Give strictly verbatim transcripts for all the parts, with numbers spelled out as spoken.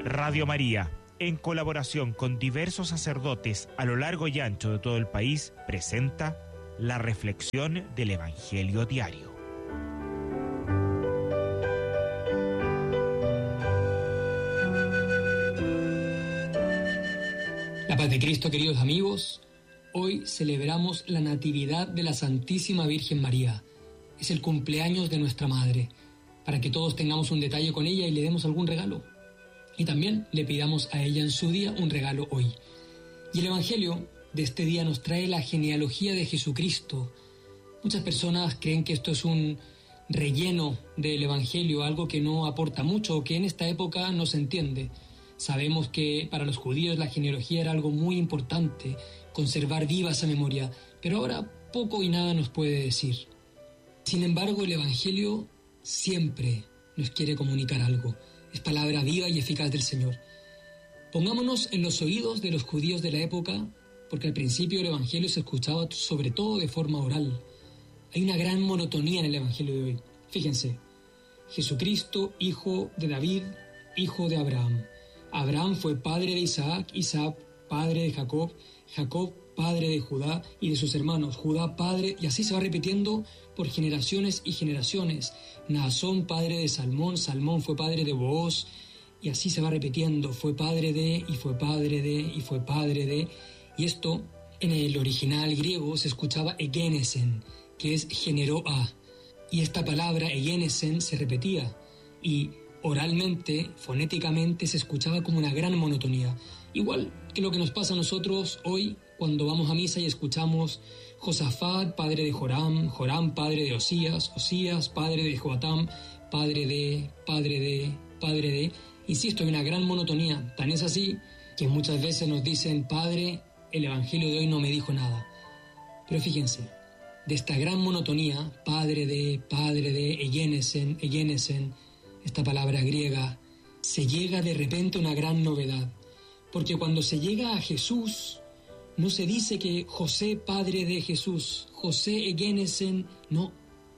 Radio María, en colaboración con diversos sacerdotes a lo largo y ancho de todo el país, presenta la reflexión del Evangelio diario. La paz de Cristo, queridos amigos. Hoy celebramos la Natividad de la Santísima Virgen María. Es el cumpleaños de nuestra Madre, para que todos tengamos un detalle con ella y le demos algún regalo. Y también le pidamos a ella en su día un regalo hoy. Y el Evangelio de este día nos trae la genealogía de Jesucristo. Muchas personas creen que esto es un relleno del Evangelio, algo que no aporta mucho o que en esta época no se entiende. Sabemos que para los judíos la genealogía era algo muy importante, conservar viva esa memoria, pero ahora poco y nada nos puede decir. Sin embargo, el Evangelio siempre nos quiere comunicar algo. Es palabra viva y eficaz del Señor. Pongámonos en los oídos de los judíos de la época, porque al principio el Evangelio se escuchaba sobre todo de forma oral. Hay una gran monotonía en el Evangelio de hoy. Fíjense, Jesucristo, hijo de David, hijo de Abraham. Abraham fue padre de Isaac, Isaac padre de Jacob, Jacob padre de Judá y de sus hermanos, Judá padre, y así se va repitiendo por generaciones y generaciones. Naasón padre de Salmón, Salmón fue padre de Booz, y así se va repitiendo, fue padre de, y fue padre de, y fue padre de, y esto en el original griego se escuchaba egenesen, que es generó a, y esta palabra egenesen se repetía, y oralmente, fonéticamente, se escuchaba como una gran monotonía. Igual que lo que nos pasa a nosotros hoy cuando vamos a misa y escuchamos Josafat, padre de Joram, Joram, padre de Osías, Osías, padre de Joatam, padre de, padre de, padre de... Insisto, hay una gran monotonía. Tan es así que muchas veces nos dicen, Padre, el Evangelio de hoy no me dijo nada. Pero fíjense, de esta gran monotonía, padre de, padre de, egenesen, egenesen, esta palabra griega, se llega de repente a una gran novedad. Porque cuando se llega a Jesús, no se dice que José, padre de Jesús, José egenesen, no.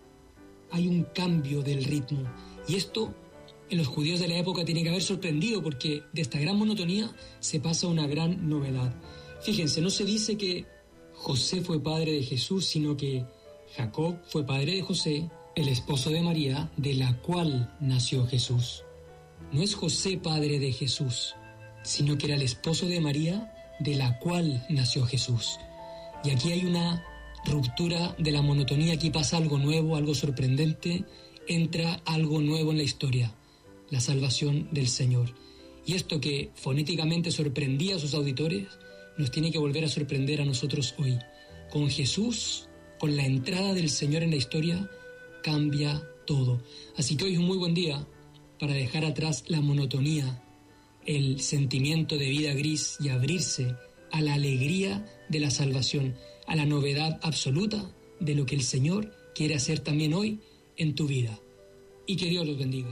Hay un cambio del ritmo. Y esto en los judíos de la época tiene que haber sorprendido, porque de esta gran monotonía se pasa a una gran novedad. Fíjense, no se dice que José fue padre de Jesús, sino que Jacob fue padre de José, el esposo de María, de la cual nació Jesús. No es José padre de Jesús, sino que era el esposo de María, de la cual nació Jesús. Y aquí hay una ruptura de la monotonía, aquí pasa algo nuevo, algo sorprendente, entra algo nuevo en la historia, la salvación del Señor. Y esto que fonéticamente sorprendía a sus auditores, nos tiene que volver a sorprender a nosotros hoy. Con Jesús, con la entrada del Señor en la historia, cambia todo. Así que hoy es un muy buen día para dejar atrás la monotonía, el sentimiento de vida gris y abrirse a la alegría de la salvación, a la novedad absoluta de lo que el Señor quiere hacer también hoy en tu vida. Y que Dios los bendiga.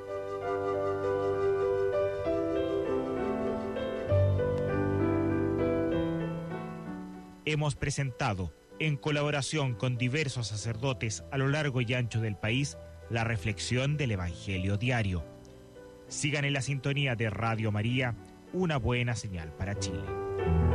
Hemos presentado, en colaboración con diversos sacerdotes a lo largo y ancho del país, la reflexión del Evangelio diario. Sigan en la sintonía de Radio María, una buena señal para Chile.